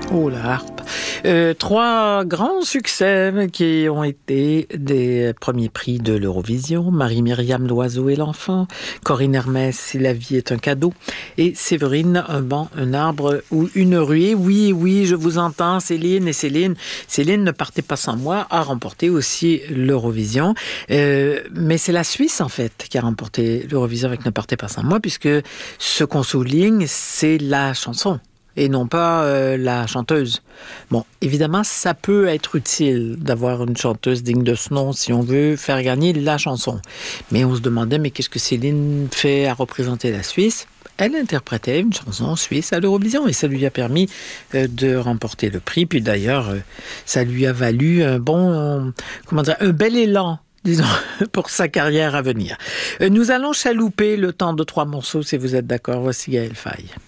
Oh, la harpe. 3 grands succès qui ont été des premiers prix de l'Eurovision. Marie-Myriam, L'Oiseau et l'Enfant. Corinne Hermès, Si la vie est un cadeau. Et Séverine, Un banc, un arbre ou une ruée. Oui, oui, je vous entends, Céline. Et Céline, Ne partez pas sans moi, a remporté aussi l'Eurovision. Mais c'est la Suisse, en fait, qui a remporté l'Eurovision avec Ne partez pas sans moi, puisque ce qu'on souligne, c'est la chanson et non pas la chanteuse. Bon, évidemment, ça peut être utile d'avoir une chanteuse digne de ce nom si on veut faire gagner la chanson. Mais on se demandait, mais qu'est-ce que Céline fait à représenter la Suisse? Elle interprétait une chanson suisse à l'Eurovision et ça lui a permis de remporter le prix. Puis d'ailleurs, ça lui a valu un bel élan, disons, pour sa carrière à venir. Nous allons chalouper le temps de 3 morceaux, si vous êtes d'accord. Voici Gaël Faye.